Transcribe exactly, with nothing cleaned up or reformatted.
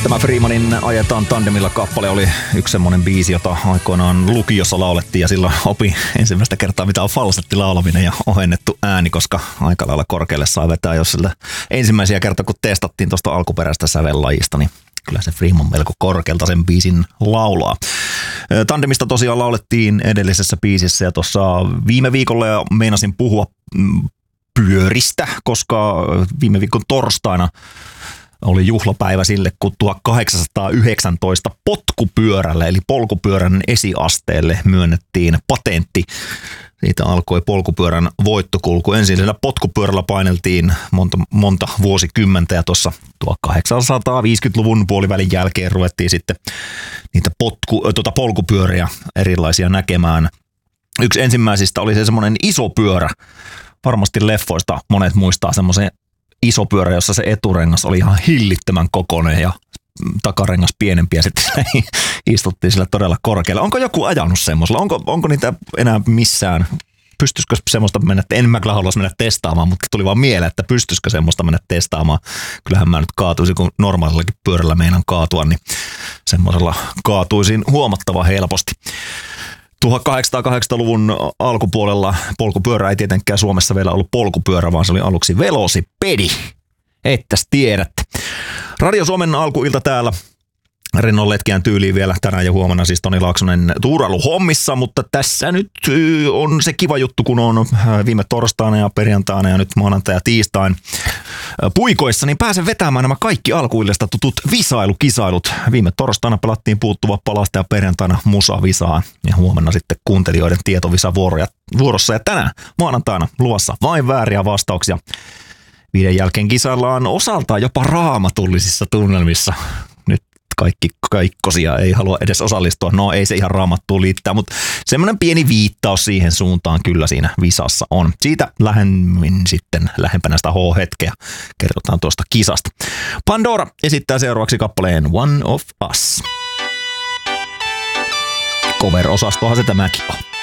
Tämä Freemanin Ajetaan tandemilla kappale oli yksi semmoinen biisi, jota aikoinaan lukiossa laulettiin ja silloin opi ensimmäistä kertaa, mitä on falsetti laulaminen ja ohennettu ääni, koska aika lailla korkealle sai vetää, jos sillä ensimmäisiä kertaa, kun testattiin tuosta alkuperäistä sävellajista, niin kyllä se Freeman melko korkealta sen biisin laulaa. Tandemista tosiaan laulettiin edellisessä biisissä ja tuossa viime viikolla ja meinasin puhua pyöristä, koska viime viikon torstaina oli juhlapäivä sille, kun tuhatkahdeksansataayhdeksäntoista potkupyörälle eli polkupyörän esiasteelle myönnettiin patentti. Siitä alkoi polkupyörän voittokulku. Ensin sillä potkupyörällä paineltiin monta, monta vuosikymmentä ja tuossa tuhatkahdeksansataaviisikymmentäluvun puolivälin jälkeen ruvettiin sitten niitä potku, tuota polkupyöriä erilaisia näkemään. Yksi ensimmäisistä oli se semmoinen iso pyörä. Varmasti leffoista monet muistaa semmoisen iso pyörä, jossa se eturengas oli ihan hillittömän kokoinen ja takarengas pienempi ja sitten istuttiin sillä todella korkealla. Onko joku ajanut semmoisella? Onko, onko niitä enää missään? Pystyisikö semmoista mennä? En mä kyllä haluaisi mennä testaamaan, mutta tuli vaan mieleen, että pystyisikö semmoista mennä testaamaan. Kyllähän mä nyt kaatuisin, kun normaalillakin pyörällä meinaan kaatua, niin semmoisella kaatuisin huomattavan helposti. tuhatkahdeksansataakahdeksankymmentäluvun alkupuolella polkupyörä ei tietenkään Suomessa vielä ollut polkupyörä, vaan se oli aluksi velosipedi. Ettestäs tiedätte. Radio Suomen alkuilta täällä. Rennon letkiän tyyliin vielä tänään ja huomenna siis Toni Laaksonen tuurailuhommissa, mutta tässä nyt on se kiva juttu, kun on viime torstaina ja perjantaina ja nyt maanantai ja tiistain puikoissa, niin pääsen vetämään nämä kaikki alkuillesta tutut visailukisailut. Viime torstaina pelattiin puuttuva palasta ja perjantaina musavisaa ja huomenna sitten kuuntelijoiden tietovisavuoroja vuorossa ja tänään maanantaina luvassa vain vääriä vastauksia. Viiden jälkeen kisaillaan osaltaan jopa raamatullisissa tunnelmissa. Nyt kaikki kaikkosia ei halua edes osallistua. No ei se ihan raamattuun liittää, mutta semmoinen pieni viittaus siihen suuntaan kyllä siinä visassa on. Siitä lähemmin sitten lähempänä sitä H-hetkeä kerrotaan tuosta kisasta. Pandora esittää seuraavaksi kappaleen One of Us. Cover-osastohan se tämäkin on.